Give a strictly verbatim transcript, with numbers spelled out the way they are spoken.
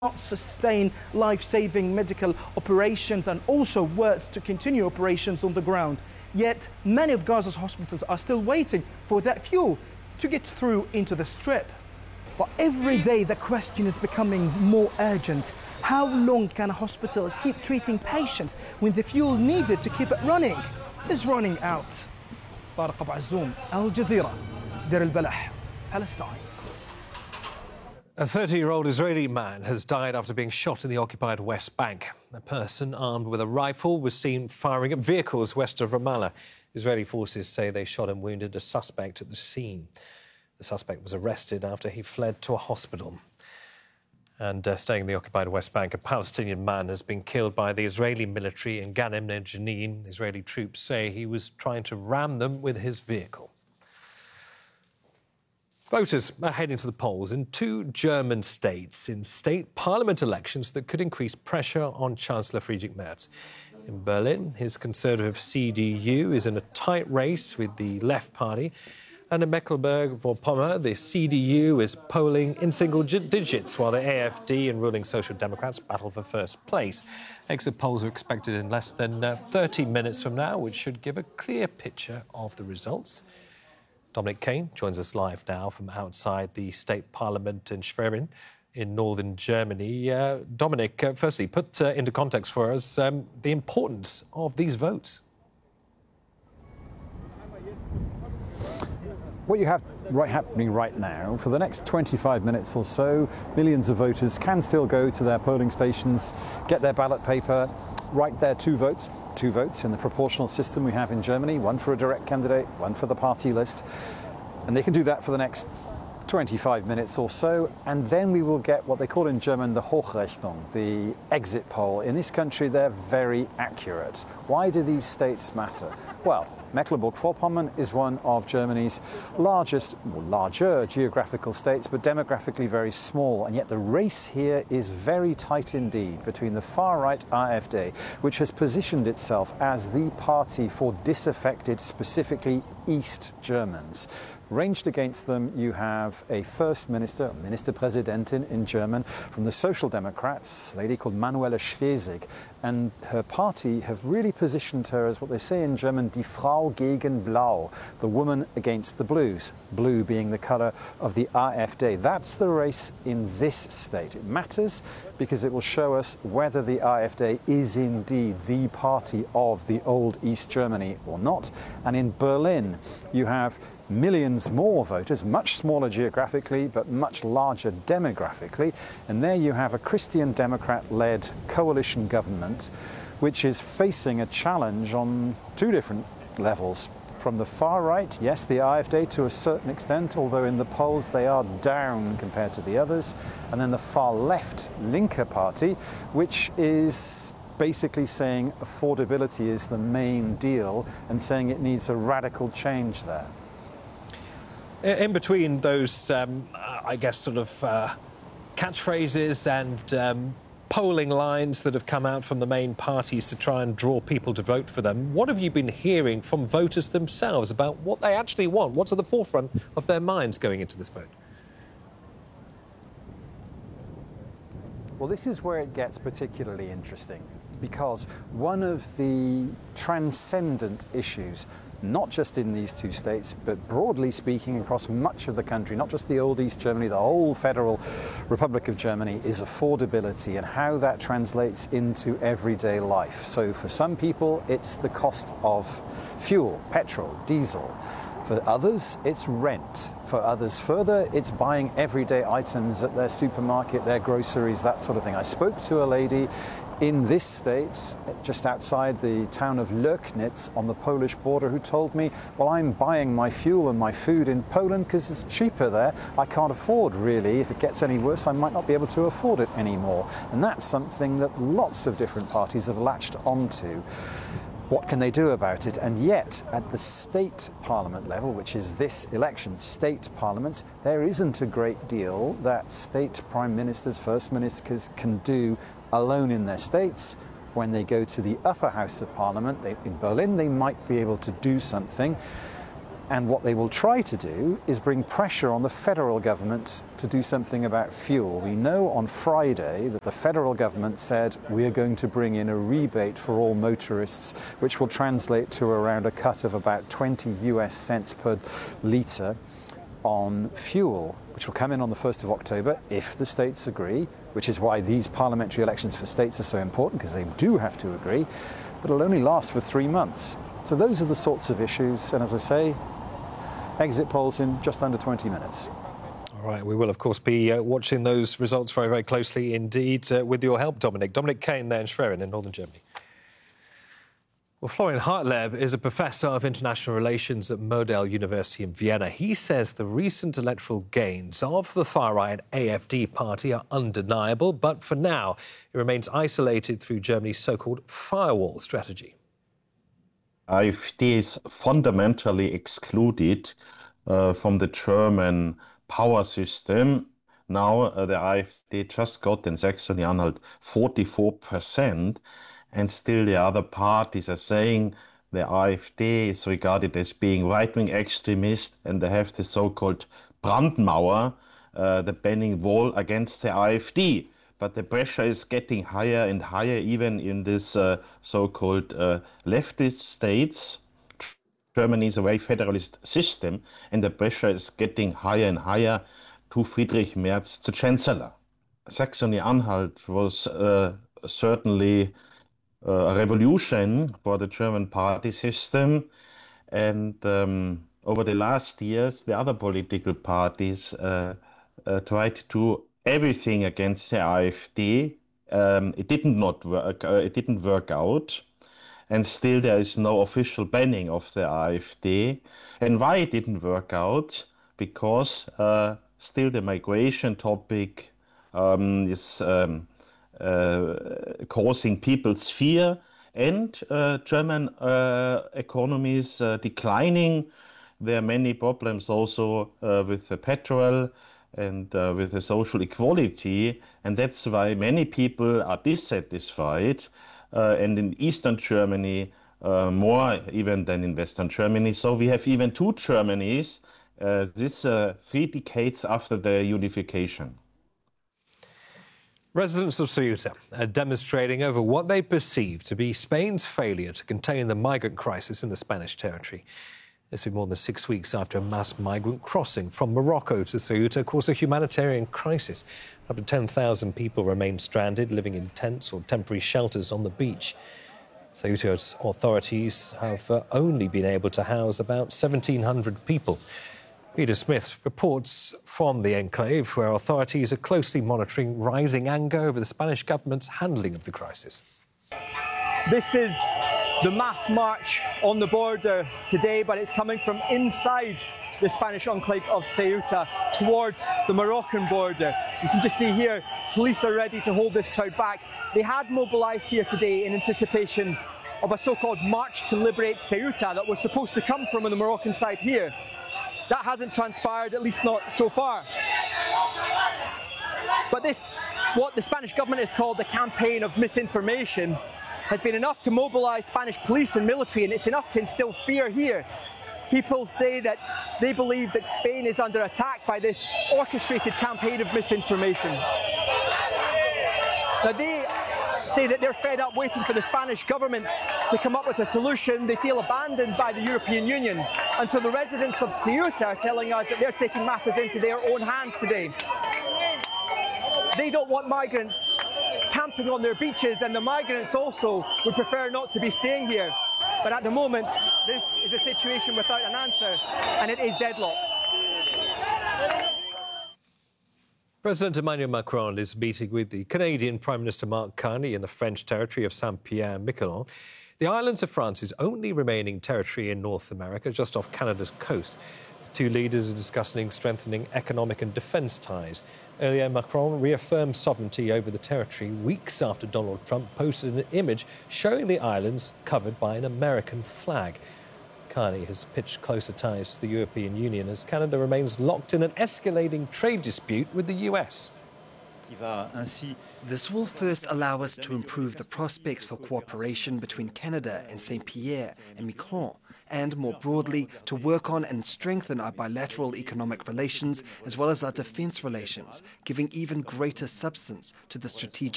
not sustain life-saving medical operations and also works to continue operations on the ground. Yet many of Gaza's hospitals are still waiting for that fuel to get through into the strip. But every day the question is becoming more urgent. How long can a hospital keep treating patients when the fuel needed to keep it running is running out? طارق أبو عزوم, Al Jazeera, Deir al-Balah, Palestine. A thirty-year-old Israeli man has died after being shot in the occupied West Bank. A person armed with a rifle was seen firing at vehicles west of Ramallah. Israeli forces say they shot and wounded a suspect at the scene. The suspect was arrested after he fled to a hospital. And uh, staying in the occupied West Bank, a Palestinian man has been killed by the Israeli military in Gan Emne Jenin. Israeli troops say he was trying to ram them with his vehicle. Voters are heading to the polls in two German states in state parliament elections that could increase pressure on Chancellor Friedrich Merz. In Berlin, his conservative C D U is in a tight race with the Left Party. And in Mecklenburg-Vorpommern, the C D U is polling in single digits, while the A F D and ruling Social Democrats battle for first place. Exit polls are expected in less than uh, thirty minutes from now, which should give a clear picture of the results. Dominic Kane joins us live now from outside the state parliament in Schwerin in northern Germany. Uh, Dominic, uh, firstly, put uh, into context for us um, the importance of these votes. What you have right happening right now, for the next twenty-five minutes or so, millions of voters can still go to their polling stations, get their ballot paper, write their two votes, two votes in the proportional system we have in Germany, one for a direct candidate, one for the party list. And they can do that for the next twenty-five minutes or so, and then we will get what they call in German the Hochrechnung, the exit poll. In this country, they're very accurate. Why do these states matter? Well, Mecklenburg-Vorpommern is one of Germany's largest, or larger geographical states, but demographically very small. And yet the race here is very tight indeed between the far-right AfD, which has positioned itself as the party for disaffected, specifically East Germans. Ranged against them, you have a First Minister, Ministerpräsidentin in German, from the Social Democrats, a lady called Manuela Schwesig, and her party have really positioned her as what they say in German, die Frau gegen Blau, the woman against the blues, blue being the colour of the AfD. That's the race in this state. It matters because it will show us whether the AfD is indeed the party of the old East Germany or not. And in Berlin, you have millions more voters, much smaller geographically, but much larger demographically. And there you have a Christian Democrat-led coalition government, which is facing a challenge on two different levels. From the far right, yes, the AfD to a certain extent, although in the polls they are down compared to the others. And then the far left, Linke Party, which is basically saying affordability is the main deal and saying it needs a radical change there. In between those, um, I guess, sort of uh, catchphrases and um, polling lines that have come out from the main parties to try and draw people to vote for them, what have you been hearing from voters themselves about what they actually want? What's at the forefront of their minds going into this vote? Well, this is where it gets particularly interesting, because one of the transcendent issues, not just in these two states, but broadly speaking across much of the country, not just the old East Germany, the whole Federal Republic of Germany, is affordability and how that translates into everyday life. So for some people, it's the cost of fuel, petrol, diesel. For others, it's rent. For others further, it's buying everyday items at their supermarket, their groceries, that sort of thing. I spoke to a lady in this state, just outside the town of Löknitz on the Polish border, who told me, well, I'm buying my fuel and my food in Poland because it's cheaper there. I can't afford, really. If it gets any worse, I might not be able to afford it anymore. And that's something that lots of different parties have latched onto. What can they do about it? And yet, at the state parliament level, which is this election, state parliaments, there isn't a great deal that state prime ministers, first ministers can do alone in their states. When they go to the upper house of parliament, they, in Berlin, they might be able to do something. And what they will try to do is bring pressure on the federal government to do something about fuel. We know on Friday that the federal government said we are going to bring in a rebate for all motorists, which will translate to around a cut of about twenty U S cents per litre on fuel, which will come in on the first of October if the states agree, which is why these parliamentary elections for states are so important, because they do have to agree, but it'll only last for three months. So those are the sorts of issues, and as I say, exit polls in just under twenty minutes. All right, we will, of course, be uh, watching those results very, very closely indeed, uh, with your help, Dominic. Dominic Kane there in Schwerin in northern Germany. Well, Florian Hartleb is a professor of international relations at Model University in Vienna. He says the recent electoral gains of the far-right A F D party are undeniable, but for now, it remains isolated through Germany's so-called firewall strategy. A F D is fundamentally excluded uh, from the German power system. Now uh, the A F D just got in Saxony-Anhalt forty-four percent, and still the other parties are saying the A F D is regarded as being right-wing extremist, and they have the so-called Brandmauer, uh, the banning wall against the A F D. But the pressure is getting higher and higher, even in this uh, so-called uh, leftist states. Germany is a very federalist system, and the pressure is getting higher and higher to Friedrich Merz, the Chancellor. Saxony-Anhalt was uh, certainly uh, a revolution for the German party system, and um, over the last years, the other political parties uh, uh, tried to everything against the A F D. Um, it didn't not work. Uh, it didn't work out, and still there is no official banning of the A F D. And why it didn't work out? Because uh, still the migration topic um, is um, uh, causing people's fear, and uh, German uh, economy is uh, declining. There are many problems also uh, with the petrol and uh, with the social equality, and that's why many people are dissatisfied, uh, and in Eastern Germany uh, more even than in Western Germany. So we have even two Germanys, uh, this uh, three decades after the unification. Residents of Ceuta are demonstrating over what they perceive to be Spain's failure to contain the migrant crisis in the Spanish territory. It's been more than six weeks after a mass migrant crossing from Morocco to Ceuta caused a humanitarian crisis. Up to ten thousand people remain stranded, living in tents or temporary shelters on the beach. Ceuta's authorities have uh, only been able to house about seventeen hundred people. Peter Smith reports from the enclave, where authorities are closely monitoring rising anger over the Spanish government's handling of the crisis. This is the mass march on the border today, but it's coming from inside the Spanish enclave of Ceuta towards the Moroccan border. You can just see here, police are ready to hold this crowd back. They had mobilised here today in anticipation of a so-called March to Liberate Ceuta that was supposed to come from on the Moroccan side here. That hasn't transpired, at least not so far. But this, what the Spanish government has called the campaign of misinformation, has been enough to mobilise Spanish police and military, and it's enough to instill fear here. People say that they believe that Spain is under attack by this orchestrated campaign of misinformation. Now, they say that they're fed up waiting for the Spanish government to come up with a solution. They feel abandoned by the European Union. And so the residents of Ceuta are telling us that they're taking matters into their own hands today. They don't want migrants camping on their beaches, and the migrants also would prefer not to be staying here. But at the moment, this is a situation without an answer, and it is deadlocked. President Emmanuel Macron is meeting with the Canadian Prime Minister Mark Carney in the French territory of Saint-Pierre-Miquelon. The islands of France's only remaining territory in North America, just off Canada's coast. The two leaders are discussing strengthening economic and defence ties. Earlier, Macron reaffirmed sovereignty over the territory weeks after Donald Trump posted an image showing the islands covered by an American flag. Carney has pitched closer ties to the European Union as Canada remains locked in an escalating trade dispute with the U S. This will first allow us to improve the prospects for cooperation between Canada and Saint-Pierre and Miquelon, and, more broadly, to work on and strengthen our bilateral economic relations as well as our defence relations, giving even greater substance to the strategic